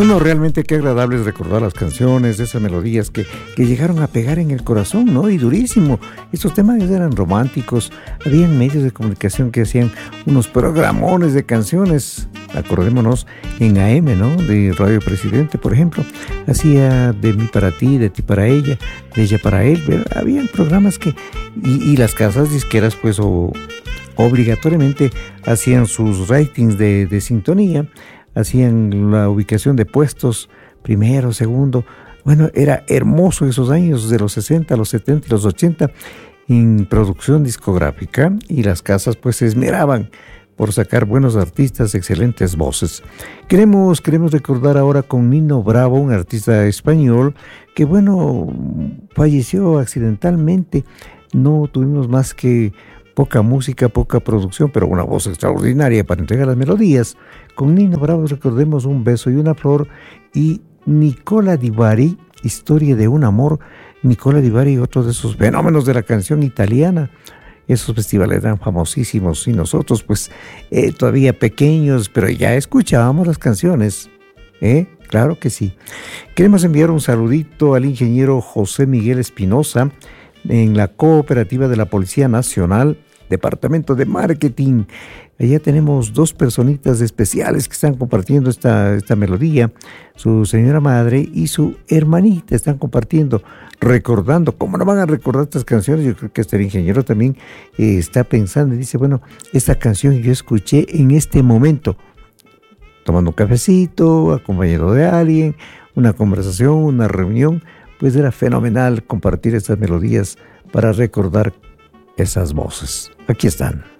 Bueno, realmente qué agradable es recordar las canciones, esas melodías que llegaron a pegar en el corazón, ¿no? Y durísimo. Estos temas eran románticos. Habían medios de comunicación que hacían unos programones de canciones. Acordémonos en AM, ¿no? De Radio Presidente, por ejemplo. Hacía de mí para ti, de ti para ella, de ella para él. ¿Verdad? Habían programas que... Y las casas disqueras, pues, obligatoriamente hacían sus ratings de sintonía. Hacían la ubicación de puestos, primero, segundo. Bueno, era hermoso esos años de los 60, los 70 y los 80 en producción discográfica, y las casas pues se esmeraban por sacar buenos artistas, excelentes voces. Queremos recordar ahora con Nino Bravo, un artista español que bueno, falleció accidentalmente. No tuvimos más que poca música, poca producción, pero una voz extraordinaria para entregar las melodías. Con Nino Bravo recordemos Un beso y una flor, y Nicola Di Bari, Historia de un amor. Nicola Di Bari, otro de esos fenómenos de la canción italiana. Esos festivales eran famosísimos y nosotros pues todavía pequeños, pero ya escuchábamos las canciones. Claro que sí. Queremos enviar un saludito al ingeniero José Miguel Espinosa en la cooperativa de la Policía Nacional, Departamento de Marketing. Allá tenemos dos personitas especiales que están compartiendo esta melodía. Su señora madre y su hermanita están compartiendo, recordando. ¿Cómo no van a recordar estas canciones? Yo creo que hasta el ingeniero también está pensando y dice, bueno, esta canción yo escuché en este momento, tomando un cafecito, acompañado de alguien, una conversación, una reunión. Pues era fenomenal compartir estas melodías para recordar esas voces. Aquí están.